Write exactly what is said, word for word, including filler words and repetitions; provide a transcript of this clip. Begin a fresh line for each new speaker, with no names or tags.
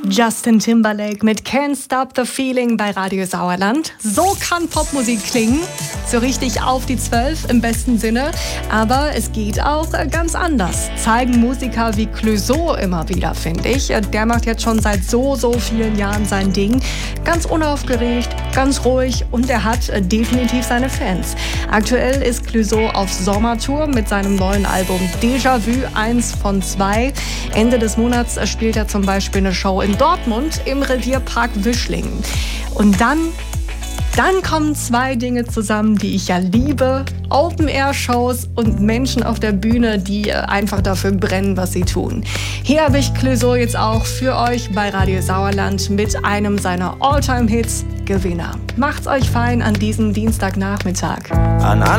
Justin Timberlake mit Can't Stop the Feeling bei Radio Sauerland. So kann Popmusik klingen. So richtig auf die Zwölf im besten Sinne. Aber es geht auch ganz anders. Zeigen Musiker wie Clouseau immer wieder, finde ich. Der macht jetzt schon seit so, so vielen Jahren sein Ding. Ganz unaufgeregt, ganz ruhig und er hat definitiv seine Fans. Aktuell ist Clouseau auf Sommertour mit seinem neuen Album Déjà-vu, eins von zwei. Ende des Monats spielt er zum Beispiel eine Show in Dortmund im Revierpark Wischlingen. Und dann, dann kommen zwei Dinge zusammen, die ich ja liebe. Open-Air-Shows und Menschen auf der Bühne, die einfach dafür brennen, was sie tun. Hier habe ich Clouseau jetzt auch für euch bei Radio Sauerland mit einem seiner All-Time-Hits, Gewinner. Macht's euch fein an diesem Dienstagnachmittag.
An